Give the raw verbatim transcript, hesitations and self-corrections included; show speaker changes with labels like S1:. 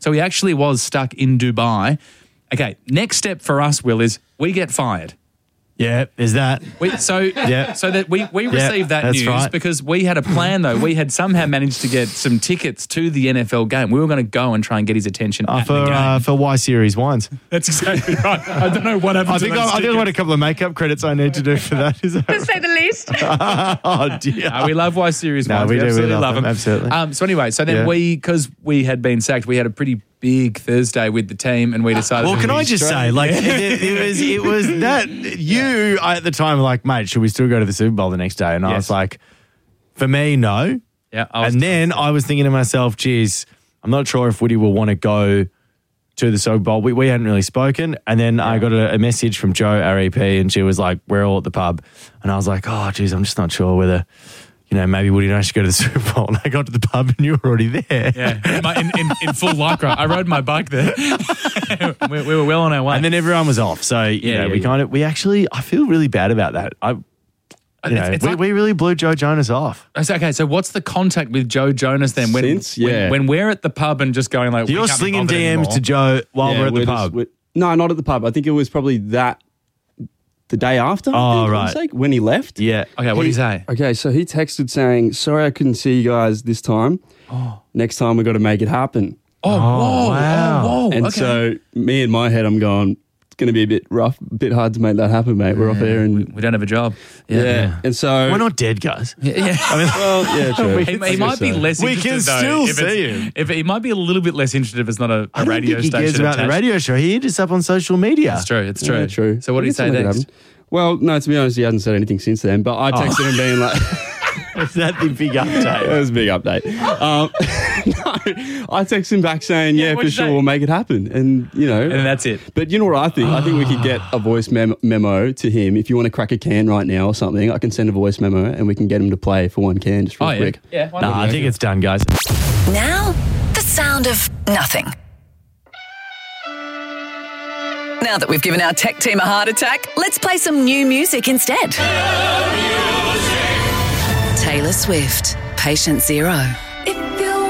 S1: So he actually was stuck in Dubai. Okay, next step for us, Will, is we get fired.
S2: Yeah, is that?
S1: We, so
S2: Yeah.
S1: so that we, we
S2: Yeah,
S1: received that
S2: that's
S1: news
S2: right.
S1: because we had a plan, though. We had somehow managed to get some tickets to the N F L game. We were going to go and try and get his attention
S2: Uh,
S1: at
S2: for
S1: the game.
S2: uh, for Y Series wines.
S1: That's exactly right. I don't know what happened
S2: I
S1: to
S2: think
S1: those
S2: I, I think
S1: tickets.
S2: I've got a couple of makeup credits I need to do for that. Is that
S3: To say the least.
S2: oh dear.
S1: Uh, we love Y Series
S2: No,
S1: wines.
S2: we
S1: We,
S2: do. We
S1: absolutely
S2: love
S1: love
S2: them.
S1: them.
S2: Absolutely.
S1: Um, so anyway, so then
S2: Yeah.
S1: we, because we had been sacked, we had a pretty big Thursday with the team, and we decided.
S2: Well,
S1: to
S2: can
S1: be
S2: I just
S1: straight.
S2: say, like, it, it was it was that you I, at the time were like, mate, should we still go to the Super Bowl the next day? And I
S1: Yes.
S2: was like, for me, no.
S1: Yeah, I was,
S2: And then I was thinking to myself, geez, I'm not sure if Woody will want to go to the Super Bowl. We, we hadn't really spoken. And then I got a, a message from Jo, our E P, and she was like, we're all at the pub. And I was like, oh, geez, I'm just not sure whether, you know, maybe Woody and I should go to the Super Bowl. And I got to the pub and you were already there.
S1: yeah, in, my, in, in, in full lycra. I rode my bike there. we, we were well on our way.
S2: And then everyone was off. So, you
S1: Yeah,
S2: know,
S1: yeah,
S2: we
S1: yeah.
S2: kind of, we actually, I feel really bad about that. I, you know,
S1: It's- it's
S2: we,
S1: like-
S2: we really blew Joe Jonas off.
S1: Okay, so what's the contact with Joe Jonas then? When,
S4: Since,
S1: when,
S4: yeah.
S1: when we're at the pub and just going like, we
S2: You're
S1: can't be
S2: slinging
S1: bothered
S2: D Ms
S1: anymore.
S2: to Joe while
S4: Yeah,
S2: we're at the
S4: we're just-
S2: pub.
S4: we're- no, not at the pub. I think it was probably that the day after. I
S2: Oh,
S4: think, for
S2: right.
S4: sake, when he left.
S2: yeah.
S1: Okay, what do you say?
S4: Okay, so he texted saying, sorry I couldn't see you guys this time. Next time we got to make it happen.
S1: Oh, whoa,
S2: wow.
S1: oh, whoa.
S4: And
S1: okay.
S4: so me in my head, I'm going, it's going to be a bit rough, a bit hard to make that happen, mate. We're off there and
S1: we don't have a job.
S4: yeah. And so,
S2: We're not dead, guys.
S1: Yeah, yeah.
S4: well, yeah, true.
S1: He, he might be less
S2: We
S1: interested,
S2: can
S1: though,
S2: still
S1: if
S2: see
S1: it's-
S2: him.
S1: If he might be a little bit less interested if it's not a,
S2: I
S1: a
S2: don't
S1: radio
S2: think he
S1: station
S2: cares about the
S1: attached.
S2: radio show. He hit us up on social media.
S1: It's true. It's true.
S4: Yeah, true.
S1: So what
S4: I
S1: did he
S4: guess
S1: say
S4: I'll make it
S1: next?
S4: happen. Well, no, to be honest, he hasn't said anything since then. But I texted him being like,
S2: Is that the big
S4: it
S2: update?
S4: was a big update. Um, no, I texted him back saying, yeah, for
S1: what'd you
S4: sure,
S1: say?
S4: we'll make it happen. And, you know.
S1: And that's it.
S4: But you know what I think? I think we could get a voice mem- memo to him. If you want to crack a can right now or something, I can send a voice memo and we can get him to play for one can just real
S1: Oh, yeah.
S4: quick.
S1: Yeah, why
S2: No,
S1: not?
S2: I think it's done, guys.
S5: Now, the sound of nothing. Now that we've given our tech team a heart attack, let's play some new music instead. Taylor Swift, Patient Zero.